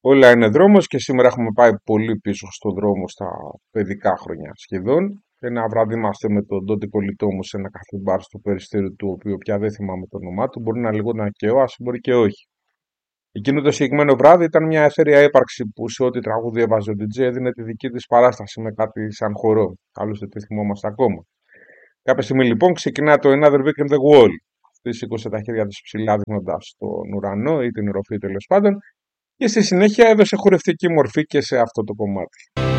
Όλα είναι δρόμος και σήμερα έχουμε πάει πολύ πίσω στον δρόμο στα παιδικά χρόνια σχεδόν. Ένα βράδυ είμαστε με τον τότε κολλητό μου σε ένα καφέ μπαρ στο Περιστέρι του, οποίου πια δεν θυμάμαι το όνομά του. Μπορεί να λεγόταν και Όαση, μπορεί και όχι. Εκείνο το συγκεκριμένο βράδυ ήταν μια αίθερια έπαρξη που σε ό,τι τραγούδι έβαζε ο DJ έδινε τη δική τη παράσταση με κάτι σαν χορό. Άλλωστε τι θυμόμαστε ακόμα. Κάποια στιγμή λοιπόν ξεκινά το Another Week in the Wall. Αυτή σήκωσε τα χέρια τη ψηλά δείχνοντα τον ουρανό ή την οροφή τέλο πάντων. Και στη συνέχεια έδωσε χορευτική μορφή και σε αυτό το κομμάτι.